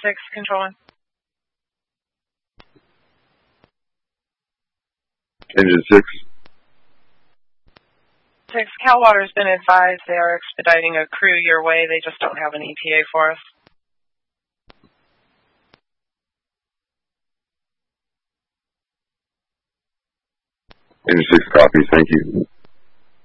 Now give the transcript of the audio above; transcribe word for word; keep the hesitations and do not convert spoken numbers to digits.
six, controlling. Engine six. six, Calwater's been advised they are expediting a crew your way. They just don't have an E T A for us. Engine six copies, thank you.